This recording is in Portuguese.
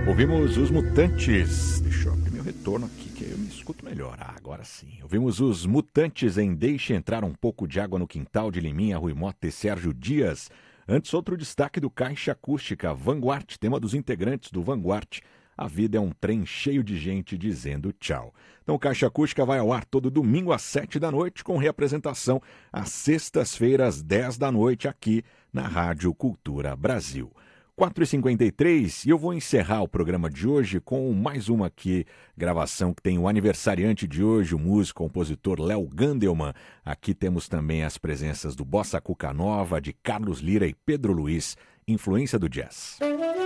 Ouvimos os Mutantes. Deixa eu abrir meu retorno aqui, que eu me escuto melhor. Agora sim. Ouvimos os Mutantes em Deixe Entrar um Pouco de Água no Quintal, de Liminha, Rui Mota e Sérgio Dias. Antes, outro destaque do Caixa Acústica, Vanguard, tema dos integrantes do Vanguard. A vida é um trem cheio de gente dizendo tchau. Então o Caixa Acústica vai ao ar todo domingo às 7 da noite, com reapresentação às sextas-feiras, às 10 da noite, aqui na Rádio Cultura Brasil. 4h53, e eu vou encerrar o programa de hoje com mais uma aqui, gravação que tem o aniversariante de hoje, o músico, compositor Léo Gandelman. Aqui temos também as presenças do Bossa Cuca Nova, de Carlos Lira e Pedro Luiz, influência do jazz.